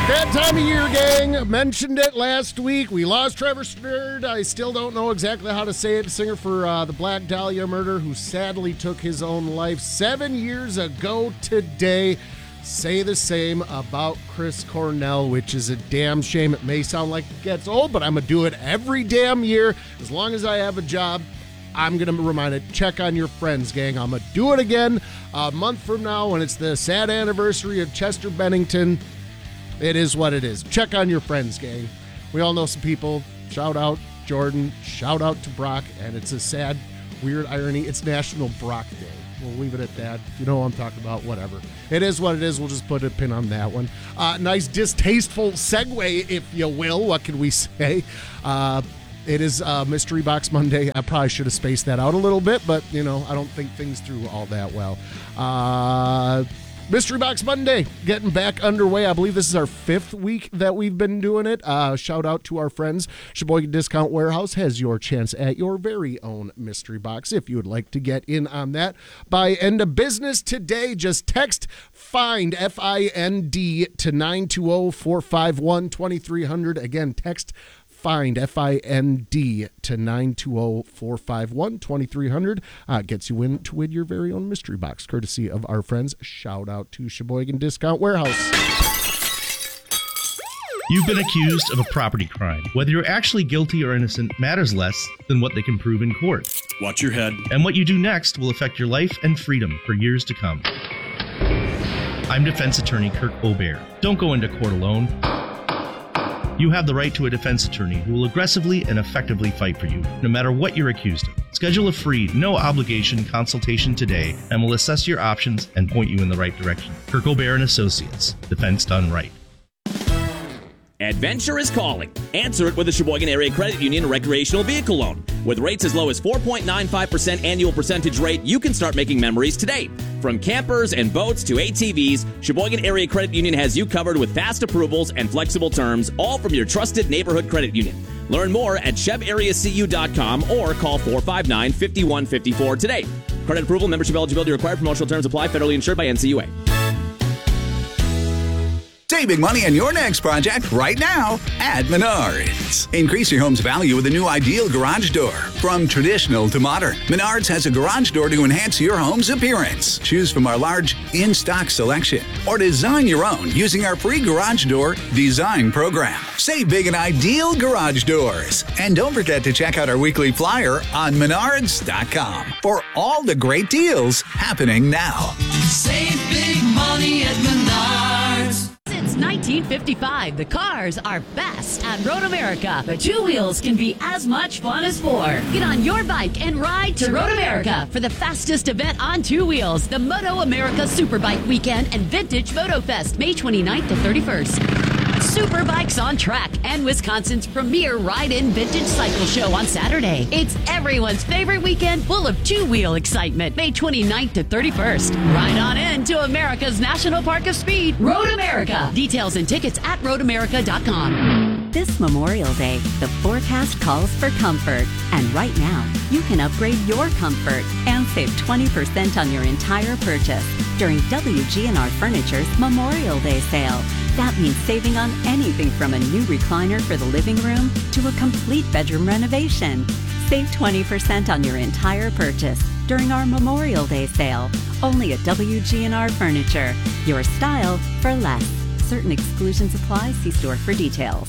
That time of year, gang. Mentioned it last week. We lost Trevor Sturt. I still don't know exactly how to say it. Singer for the Black Dahlia murder, who sadly took his own life 7 years ago today. Say the same about Chris Cornell, which is a damn shame. It may sound like it gets old, but I'm going to do it every damn year. As long as I have a job, I'm going to remind it. Check on your friends, gang. I'm going to do it again a month from now when it's the sad anniversary of Chester Bennington. It is what it is. Check on your friends, gang. We all know some people. Shout out Jordan. Shout out to Brock. And it's a sad, weird irony. It's National Brock Day. We'll leave it at that. If you know what I'm talking about, whatever. It is what it is. We'll just put a pin on that one. Nice distasteful segue, if you will. What can we say? It is Mystery Box Monday. I probably should have spaced that out a little bit, but, I don't think things through all that well. Mystery Box Monday, getting back underway. I believe this is our 5th week that we've been doing it. Shout out to our friends. Sheboygan Discount Warehouse has your chance at your very own mystery box. If you would like to get in on that by end of business today, just text FIND, F-I-N-D, to 920-451-2300. Again, text FIND, F-I-N-D, to 920-451-2300. Gets you in to win your very own mystery box, courtesy of our friends. Shout out to Sheboygan Discount Warehouse. You've been accused of a property crime. Whether you're actually guilty or innocent matters less than what they can prove in court. Watch your head. And what you do next will affect your life and freedom for years to come. I'm defense attorney Kirk Aubert. Don't go into court alone. You have the right to a defense attorney who will aggressively and effectively fight for you, no matter what you're accused of. Schedule a free, no-obligation consultation today, and we'll assess your options and point you in the right direction. Kirk Aubert & Associates. Defense done right. Adventure is calling. Answer it with a Sheboygan Area Credit Union recreational vehicle loan. With rates as low as 4.95% annual percentage rate, you can start making memories today. From campers and boats to ATVs, Sheboygan Area Credit Union has you covered with fast approvals and flexible terms, all from your trusted neighborhood credit union. Learn more at chevareacu.com or call 459-5154 today. Credit approval, membership eligibility required. Promotional terms apply. Federally insured by NCUA. Saving money on your next project right now at Menards. Increase your home's value with a new Ideal garage door. From traditional to modern, Menards has a garage door to enhance your home's appearance. Choose from our large in-stock selection or design your own using our free garage door design program. Save big at Ideal garage doors. And don't forget to check out our weekly flyer on Menards.com for all the great deals happening now. Save big money at Menards. Since 1955, the cars are best at Road America. But two wheels can be as much fun as four. Get on your bike and ride to Road America for the fastest event on two wheels, the Moto America Superbike Weekend and Vintage Moto Fest, May 29th to 31st. Superbikes on Track and Wisconsin's premier ride-in vintage cycle show on Saturday. It's everyone's favorite weekend full of two-wheel excitement, May 29th to 31st. Ride on in to America's National Park of Speed, Road America. Details and tickets at roadamerica.com. This Memorial Day, the forecast calls for comfort. And right now, you can upgrade your comfort and save 20% on your entire purchase during WG&R Furniture's Memorial Day sale. That means saving on anything from a new recliner for the living room to a complete bedroom renovation. Save 20% on your entire purchase during our Memorial Day sale. Only at WG&R Furniture. Your style for less. Certain exclusions apply. See store for details.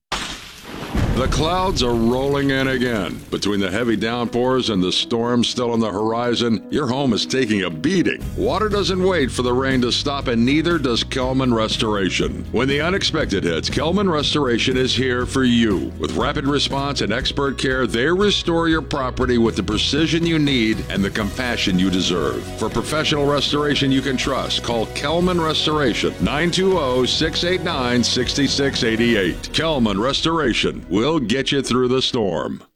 The clouds are rolling in again. Between the heavy downpours and the storms still on the horizon, your home is taking a beating. Water doesn't wait for the rain to stop, and neither does Kelman Restoration. When the unexpected hits, Kelman Restoration is here for you. With rapid response and expert care, they restore your property with the precision you need and the compassion you deserve. For professional restoration you can trust, call Kelman Restoration, 920-689-6688. Kelman Restoration will get you through the storm.